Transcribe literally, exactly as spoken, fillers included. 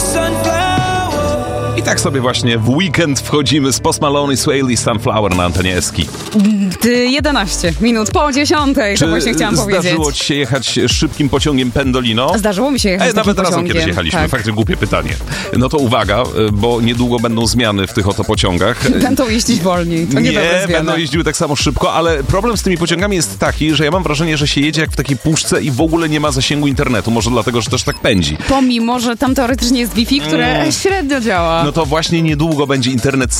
I tak sobie właśnie w weekend wchodzimy z Post Malone i Swae Lee Sunflower na antenie Eski. jedenaście minut po dziesiątej, to właśnie chciałam powiedzieć. Zdarzyło ci się jechać szybkim pociągiem Pendolino? Zdarzyło mi się jechać Ej, nawet razem pociągiem. kiedyś jechaliśmy, tak. faktycznie głupie pytanie. No to uwaga, bo niedługo będą zmiany w tych oto pociągach. Będą jeździć wolniej, to nie, nie będą jeździły tak samo szybko, ale problem z tymi pociągami jest taki, że ja mam wrażenie, że się jedzie jak w takiej puszce i w ogóle nie ma zasięgu internetu. Może dlatego, że też tak pędzi. Pomimo, że tam teoretycznie jest Wi-Fi, które mm. średnio działa. No to właśnie niedługo będzie internet